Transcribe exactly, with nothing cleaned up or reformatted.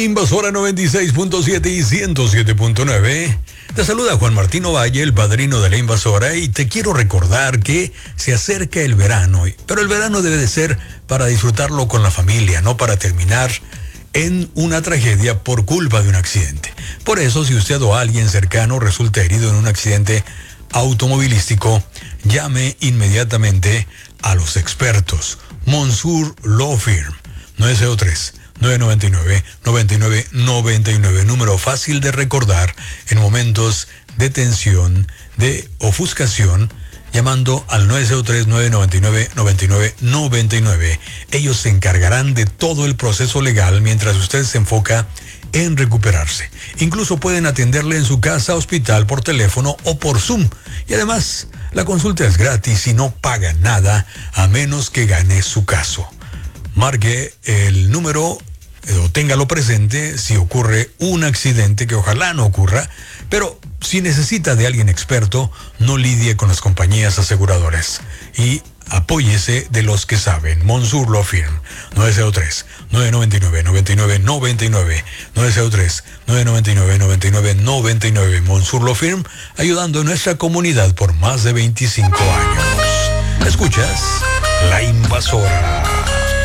Invasora noventa y seis punto siete y ciento siete punto nueve. Te saluda Juan Martín Ovalle, el padrino de la Invasora, y te quiero recordar que se acerca el verano, pero el verano debe de ser para disfrutarlo con la familia, no para terminar en una tragedia por culpa de un accidente. Por eso, si usted o alguien cercano resulta herido en un accidente automovilístico, llame inmediatamente a los expertos. Monsur Law Firm, nueve cero tres, nueve nueve nueve, nueve nueve nueve nueve, número fácil de recordar en momentos de tensión, de ofuscación, llamando al nueve cero tres, nueve nueve nueve, nueve nueve nueve nueve. Ellos se encargarán de todo el proceso legal mientras usted se enfoca en recuperarse. Incluso pueden atenderle en su casa, hospital, por teléfono o por Zoom. Y además, la consulta es gratis y no paga nada a menos que gane su caso. Marque el número o téngalo presente si ocurre un accidente, que ojalá no ocurra, pero si necesita de alguien experto, no lidie con las compañías aseguradoras y apóyese de los que saben. Monsur Law Firm, nueve cero tres, nueve nueve nueve, nueve nueve nueve nueve, nueve cero tres, nueve nueve nueve, nueve nueve nueve nueve. Monsur Law Firm, ayudando a nuestra comunidad por más de veinticinco años. Escuchas La Invasora.